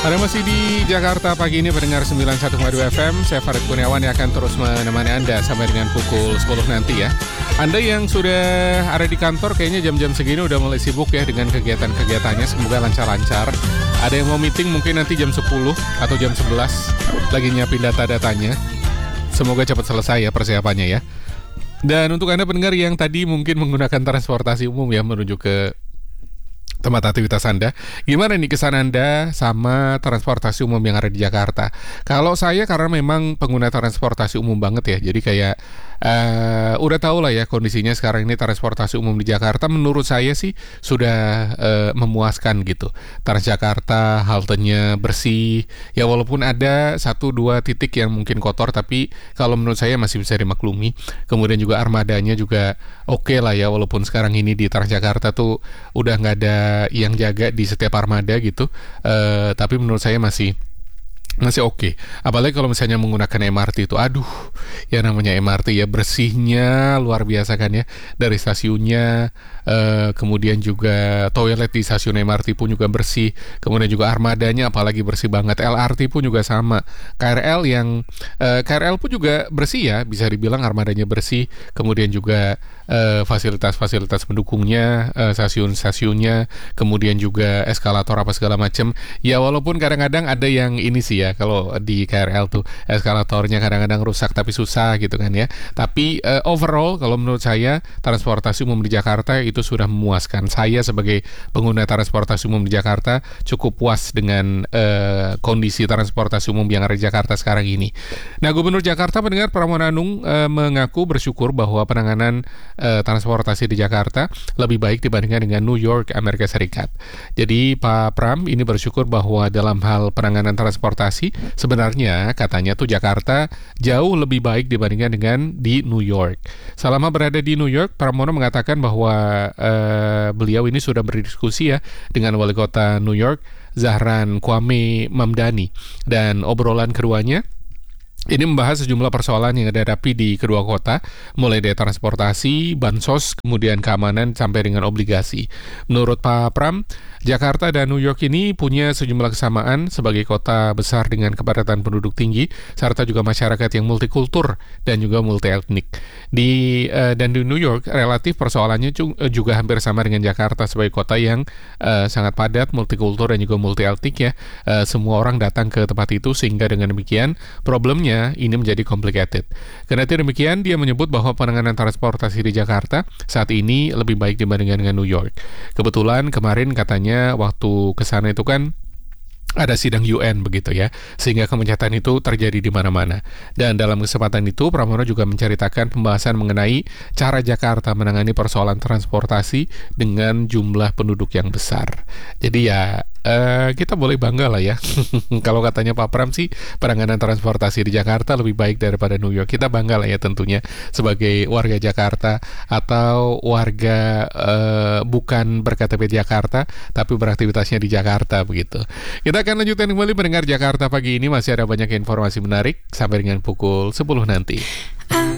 Ada masih di Jakarta pagi ini pendengar 91,2 FM. Saya Farid Kurniawan yang akan terus menemani Anda sampai dengan pukul 10 nanti ya. Anda yang sudah ada di kantor kayaknya jam-jam segini udah mulai sibuk ya dengan kegiatan-kegiatannya. Semoga lancar-lancar. Ada yang mau meeting mungkin nanti jam 10 atau jam 11 lagi nyiapin data-datanya. Semoga cepat selesai ya persiapannya ya. Dan untuk Anda pendengar yang tadi mungkin menggunakan transportasi umum ya menuju ke tempat aktivitas Anda, gimana nih kesan Anda sama transportasi umum yang ada di Jakarta? Kalau saya karena memang pengguna transportasi umum banget ya, jadi kayak udah tahu lah ya kondisinya sekarang ini transportasi umum di Jakarta menurut saya sih sudah memuaskan gitu. Transjakarta haltenya bersih, ya walaupun ada 1-2 titik yang mungkin kotor, tapi kalau menurut saya masih bisa dimaklumi. Kemudian juga armadanya juga oke lah ya, walaupun sekarang ini di Transjakarta tuh udah nggak ada yang jaga di setiap armada gitu, tapi menurut saya masih oke. Apalagi kalau misalnya menggunakan MRT itu, aduh, ya namanya MRT ya bersihnya luar biasa kan ya, dari stasiunnya, kemudian juga toilet di stasiun MRT pun juga bersih, kemudian juga armadanya apalagi bersih banget. LRT pun juga sama, KRL pun juga bersih ya, bisa dibilang armadanya bersih, kemudian juga fasilitas-fasilitas pendukungnya, stasiun-stasiunnya, kemudian juga eskalator apa segala macam. Ya walaupun kadang-kadang ada yang ini sih ya, kalau di KRL tuh eskalatornya kadang-kadang rusak tapi susah gitu kan ya. Tapi overall kalau menurut saya transportasi umum di Jakarta itu sudah memuaskan. Saya sebagai pengguna transportasi umum di Jakarta cukup puas dengan kondisi transportasi umum yang ada di Jakarta sekarang ini. Nah, Gubernur Jakarta pendengar Pramono Anung mengaku bersyukur bahwa penanganan transportasi di Jakarta lebih baik dibandingkan dengan New York, Amerika Serikat. Jadi Pak Pram ini bersyukur bahwa dalam hal penanganan transportasi sebenarnya katanya tuh Jakarta jauh lebih baik dibandingkan dengan di New York. Selama berada di New York, Pramono mengatakan bahwa beliau ini sudah berdiskusi ya dengan wali kota New York, Zahran Kwame Mamdani, dan obrolan keduanya ini membahas sejumlah persoalan yang dihadapi di kedua kota, mulai dari transportasi, bansos, kemudian keamanan, sampai dengan obligasi. Menurut Pak Pram, Jakarta dan New York ini punya sejumlah kesamaan sebagai kota besar dengan kepadatan penduduk tinggi, serta juga masyarakat yang multikultur dan juga multi-etnik. Dan di New York, relatif persoalannya juga hampir sama dengan Jakarta sebagai kota yang sangat padat, multikultur dan juga multi-etnik ya. Semua orang datang ke tempat itu, sehingga dengan demikian problemnya ini menjadi complicated. Karena demikian, dia menyebut bahwa penanganan transportasi di Jakarta saat ini lebih baik dibandingkan dengan New York. Kebetulan kemarin katanya waktu ke sana itu kan ada sidang UN begitu ya, sehingga kemacetan itu terjadi di mana-mana. Dan dalam kesempatan itu, Pramono juga menceritakan pembahasan mengenai cara Jakarta menangani persoalan transportasi dengan jumlah penduduk yang besar. Jadi ya, kita boleh bangga lah ya. Kalau katanya Pak Pram sih, penanganan transportasi di Jakarta lebih baik daripada New York. Kita bangga lah ya tentunya sebagai warga Jakarta atau warga bukan berKTP Jakarta, tapi beraktivitasnya di Jakarta begitu. Kita akan lanjutkan kembali mendengar Jakarta pagi ini, masih ada banyak informasi menarik sampai dengan pukul 10 nanti.